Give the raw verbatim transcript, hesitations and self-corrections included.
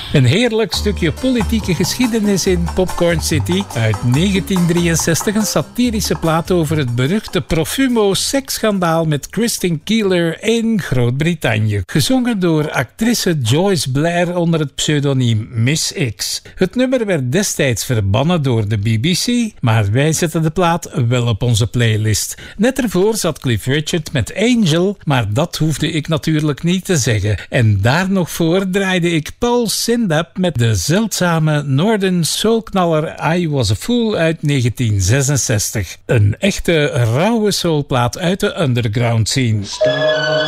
Een heerlijk stukje politieke geschiedenis in Popcorn City. Uit negentien drieënzestig een satirische plaat over het beruchte Profumo-seksschandaal met Christine Keeler in Groot-Brittannië. Gezongen door actrice Joyce Blair onder het pseudoniem Miss X. Het nummer werd destijds verbannen door de B B C, maar wij zetten de plaat wel op onze playlist. Net ervoor zat Cliff Richard met Angel, maar dat hoefde ik natuurlijk niet te zeggen. En daar nog voor draaide ik Paul Sindap met de zeldzame Northern soulknaller I Was a Fool uit negentien zesenzestig. Een echte rauwe soulplaat uit de underground scene.